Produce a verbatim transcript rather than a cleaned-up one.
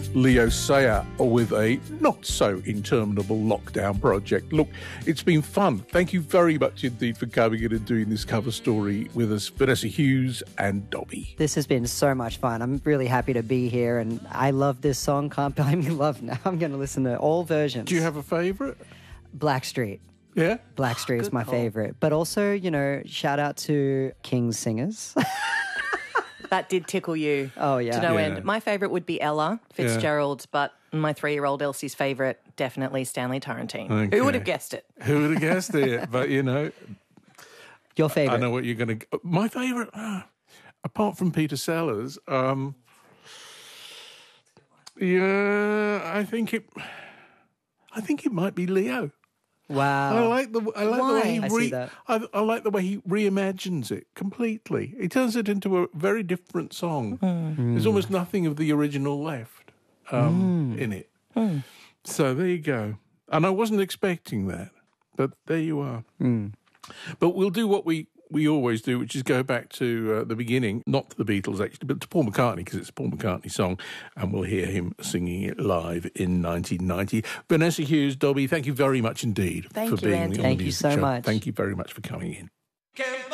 Leo Sayer with a not-so-interminable lockdown project. Look, it's been fun. Thank you very much indeed for coming in and doing this cover story with us, Vanessa Hughes and Dobby. This has been so much fun. I'm really happy to be here, and I love this song. Can't buy me love now. I'm going to listen to all versions. Do you have a favourite? Blackstreet. Yeah? Blackstreet is my favourite. But also, you know, shout out to King's Singers. That did tickle you oh, yeah. to no yeah. end. My favourite would be Ella Fitzgerald, yeah. but my three-year-old Elsie's favourite, definitely Stanley Torrentine. Okay. Who would have guessed it? Who would have guessed it? But, you know... Your favourite? I know what you're going to... My favourite, uh, apart from Peter Sellers, um, yeah, I think it... I think it might be Leo. Wow. I like the I like Why? the way he I re, see that. I, I like the way he reimagines it completely. He turns it into a very different song. Mm. There's almost nothing of the original left um, mm. in it. Mm. So there you go. And I wasn't expecting that, but there you are. Mm. But we'll do what we, we always do, which is go back to uh, the beginning, not to the Beatles actually, but to Paul McCartney, because it's a Paul McCartney song, and we'll hear him singing it live in nineteen ninety. Vanessa Hughes, Dobby, thank you very much indeed thank for you, being Andy. on Thank the you music so show. much. Thank you very much for coming in.